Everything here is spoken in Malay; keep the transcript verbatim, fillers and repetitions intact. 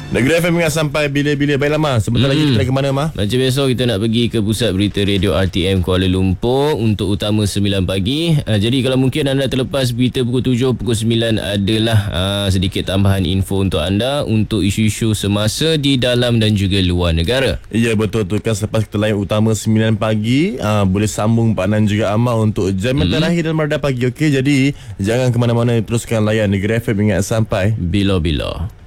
Negeri F M ingat sampai bila-bila. Baiklah Ma, sebentar hmm. lagi kita nak ke mana Ma? Macam biasa kita nak pergi ke pusat berita radio R T M Kuala Lumpur untuk utama sembilan pagi. uh, Jadi kalau mungkin anda terlepas berita pukul tujuh, pukul sembilan adalah uh, sedikit tambahan info untuk anda untuk isu-isu semasa di dalam dan juga luar negara. Ya betul tu kan, selepas kita layan utama sembilan pagi, uh, boleh sambung Pak Nan juga Amal untuk jam hmm. terakhir dan Mardah pagi. Okey, jadi jangan ke mana-mana, teruskan layan Negeri F M ingat sampai bila-bila.